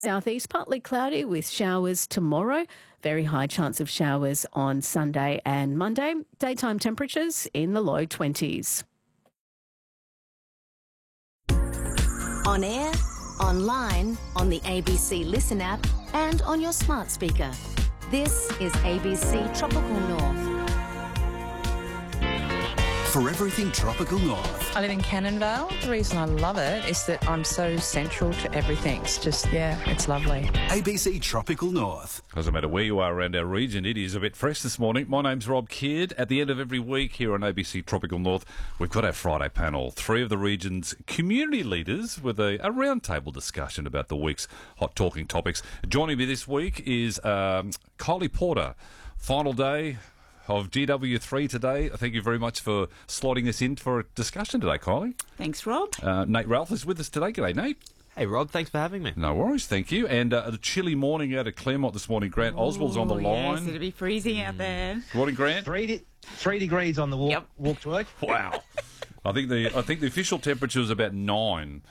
Southeast, partly cloudy with showers tomorrow. Very high chance of showers on Sunday and Monday. Daytime temperatures in the low 20s. On air, online, on the ABC Listen app and on your smart speaker. This is ABC Tropical North. For everything Tropical North. I live in Cannondale. The reason I love it is that I'm so central to everything. It's just, it's lovely. ABC Tropical North. Doesn't matter where you are around our region, it is a bit fresh this morning. My name's Rob Kidd. At the end of every week here on ABC Tropical North, we've got our Friday panel. 3 of the region's community leaders with a roundtable discussion about the week's hot talking topics. Joining me this week is Kylie Porter. Final day of GW3 today. Thank you very much for slotting us in for a discussion today, Kylie. Thanks, Rob. Nate Ralph is with us today. G'day, Nate. Hey, Rob. Thanks for having me. No worries. Thank you. And the chilly morning out of Claremont this morning. Grant Oswald's on the line. Yes, it'll be freezing out there. Morning, Grant. 3 degrees on the walk to work. Wow. I think the official temperature was about 9,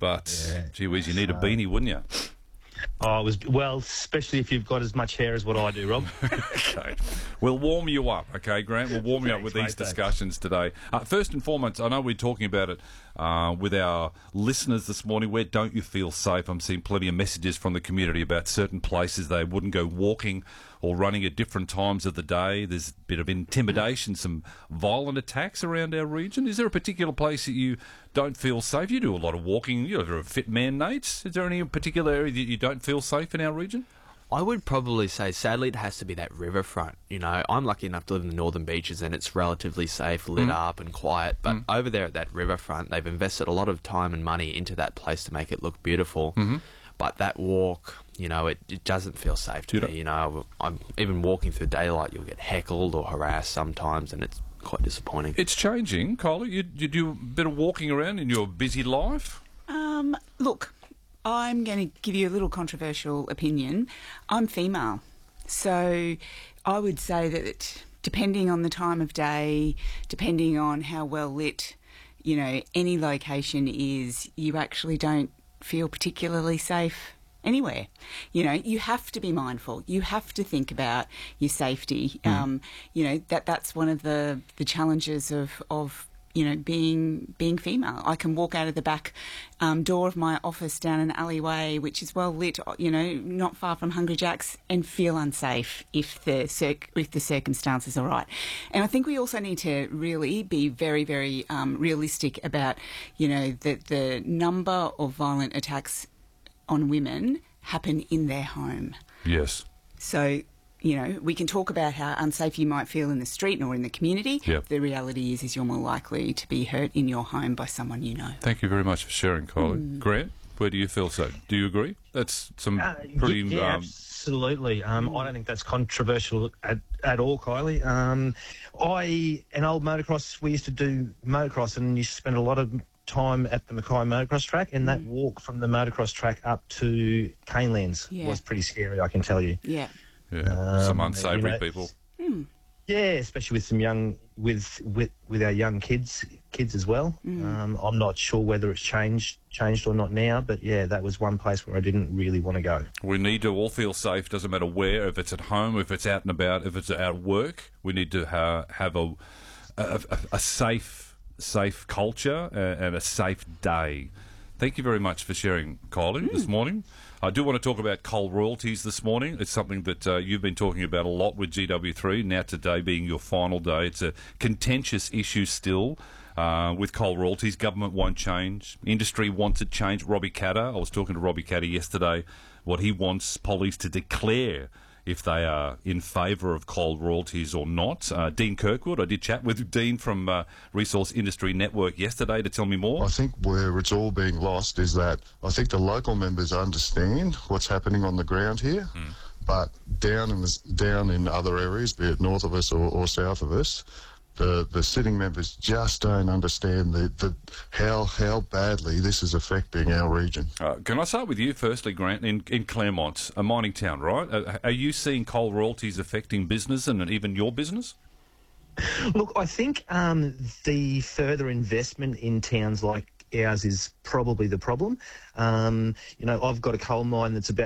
but gee whiz, you need a beanie, wouldn't you? Oh, it was, well, especially if you've got as much hair as what I do, Rob. Okay. We'll warm you up, okay, Grant? We'll warm you up with these discussions today. First and foremost, I know we're talking about it with our listeners this morning. Where don't you feel safe? I'm seeing plenty of messages from the community about certain places they wouldn't go walking or running at different times of the day. There's a bit of intimidation, some violent attacks around our region. Is there a particular place that you don't feel safe? You do a lot of walking. You're a fit man, Nate. Is there any particular area that you don't feel safe in our region? I would probably say, sadly, it has to be that riverfront. You know, I'm lucky enough to live in the northern beaches and it's relatively safe, lit up and quiet. But over there at that riverfront, they've invested a lot of time and money into that place to make it look beautiful. But that walk, you know, it doesn't feel safe to me. You know, I'm even walking through daylight, you'll get heckled or harassed sometimes, and it's quite disappointing. It's changing, Kylie. You do a bit of walking around in your busy life? Look, I'm going to give you a little controversial opinion. I'm female, so I would say that depending on the time of day, depending on how well lit, you know, any location is, you actually don't feel particularly safe anywhere. You know, you have to be mindful. You have to think about your safety. You know, that's one of the challenges of you know, being female. I can walk out of the back door of my office down an alleyway, which is well lit, you know, not far from Hungry Jack's, and feel unsafe if the circumstances are right. And I think we also need to really be very, very realistic about, you know, the number of violent attacks on women happen in their home. Yes. So, you know, we can talk about how unsafe you might feel in the street or in the community. Yep. The reality is you're more likely to be hurt in your home by someone you know. Thank you very much for sharing, Kylie. Grant, where do you feel safe? Do you agree? That's some pretty... Yeah, absolutely. I don't think that's controversial at all, Kylie. An old motocross, we used to do motocross and used to spend a lot of time at the Mackay motocross track, and that walk from the motocross track up to Canelands was pretty scary, I can tell you. Yeah. Some unsavoury people. Yeah, especially with some young, with our young kids as well. I'm not sure whether it's changed or not now, but yeah, that was one place where I didn't really want to go. We need to all feel safe. Doesn't matter where, if it's at home, if it's out and about, if it's at work. We need to have a safe culture and a safe day. Thank you very much for sharing, Kylie, this morning. I do want to talk about coal royalties this morning. It's something that you've been talking about a lot with GW3, now today being your final day. It's a contentious issue still with coal royalties. Government won't change. Industry wants it changed. Robbie Katter, I was talking to Robbie Katter yesterday, what he wants police to declare if they are in favour of coal royalties or not. Dean Kirkwood, I did chat with Dean from Resource Industry Network yesterday to tell me more. I think where it's all being lost is that I think the local members understand what's happening on the ground here, but down in other areas, be it north of us or south of us, the sitting members just don't understand how badly this is affecting our region. Can I start with you firstly, Grant, in Claremont, a mining town, right? Are you seeing coal royalties affecting business and even your business? Look, I think the further investment in towns like ours is probably the problem. You know, I've got a coal mine that's about